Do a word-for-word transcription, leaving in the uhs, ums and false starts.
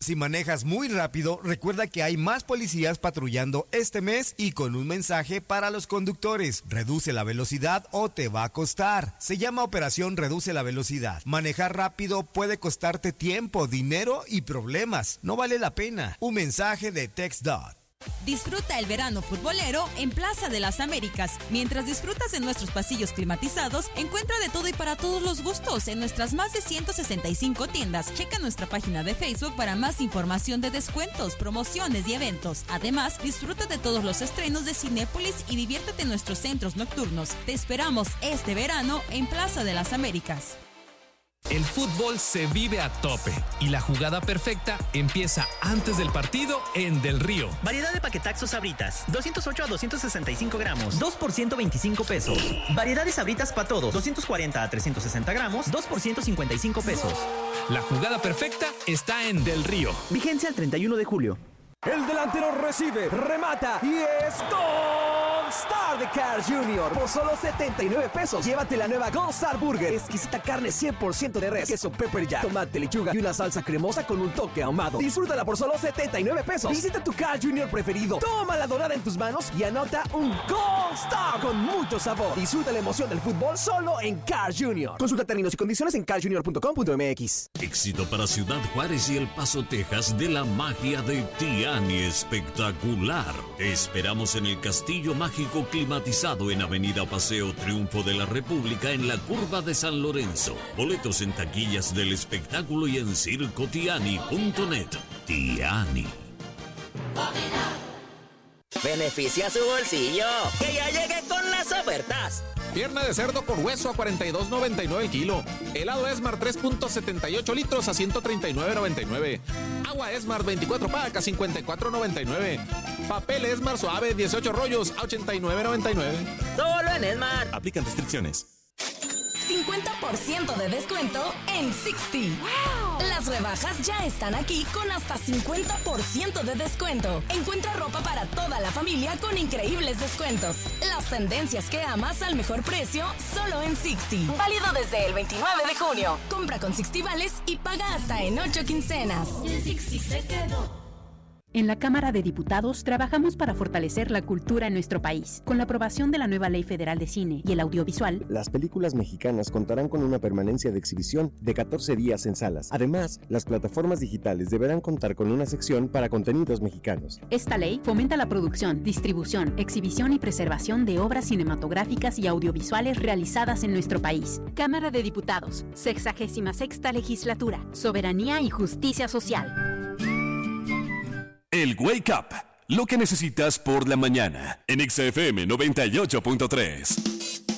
Si manejas muy rápido, recuerda que hay más policías patrullando este mes y con un mensaje para los conductores. Reduce la velocidad o te va a costar. Se llama Operación Reduce la Velocidad. Manejar rápido puede costarte tiempo, dinero y problemas. No vale la pena. Un mensaje de TxDOT. Disfruta el verano futbolero en Plaza de las Américas. Mientras disfrutas de nuestros pasillos climatizados, encuentra de todo y para todos los gustos en nuestras más de ciento sesenta y cinco tiendas. Checa nuestra página de Facebook para más información de descuentos, promociones y eventos. Además, disfruta de todos los estrenos de Cinépolis y diviértete en nuestros centros nocturnos. Te esperamos este verano en Plaza de las Américas. El fútbol se vive a tope y la jugada perfecta empieza antes del partido en Del Río. Variedad de paquetaxos Sabritas, doscientos ocho a doscientos sesenta y cinco gramos, dos por ciento veinticinco pesos. Variedad de Sabritas para todos, doscientos cuarenta a trescientos sesenta gramos, dos por ciento cincuenta y cinco pesos. La jugada perfecta está en Del Río. Vigencia el treinta y uno de julio. El delantero recibe, remata y es Gold Star de Carl junior Por solo setenta y nueve pesos, llévate la nueva Gold Star Burger. Exquisita carne cien por ciento de res, queso pepper jack, tomate, lechuga y una salsa cremosa con un toque ahumado. Disfrútala por solo setenta y nueve pesos. Visita tu Carl junior preferido, toma la dorada en tus manos y anota un Gold Star con mucho sabor. Disfruta la emoción del fútbol solo en Carl junior Consulta términos y condiciones en carl junior punto com punto m x. Éxito para Ciudad Juárez y El Paso, Texas, de la magia de Tiani espectacular. Te esperamos en el Castillo Mágico climatizado en Avenida Paseo Triunfo de la República en la curva de San Lorenzo. Boletos en taquillas del espectáculo y en circo tiani punto net. Tiani. Beneficia su bolsillo, que ya llegué con las ofertas. Pierna de cerdo con hueso a cuarenta y dos noventa y nueve el kilo. Helado Esmar tres punto setenta y ocho litros a ciento treinta y nueve noventa y nueve. Agua Esmar veinticuatro pack a cincuenta y cuatro noventa y nueve. Papel Esmar suave dieciocho rollos a ochenta y nueve noventa y nueve. Solo en Esmar. Aplican restricciones. cincuenta por ciento de descuento en Sixty. ¡Wow! Las rebajas ya están aquí con hasta cincuenta por ciento de descuento. Encuentra ropa para toda la familia con increíbles descuentos. Las tendencias que amas al mejor precio solo en Sixty. Válido desde el veintinueve de junio. Compra con Sixty Vales y paga hasta en ocho quincenas. El Sixty se quedó. En la Cámara de Diputados trabajamos para fortalecer la cultura en nuestro país. Con la aprobación de la nueva Ley Federal de Cine y el Audiovisual, las películas mexicanas contarán con una permanencia de exhibición de catorce días en salas. Además, las plataformas digitales deberán contar con una sección para contenidos mexicanos. Esta ley fomenta la producción, distribución, exhibición y preservación de obras cinematográficas y audiovisuales realizadas en nuestro país. Cámara de Diputados, sexagésima sexta legislatura, soberanía y justicia social. El Wake Up, lo que necesitas por la mañana, en X F M noventa y ocho punto tres.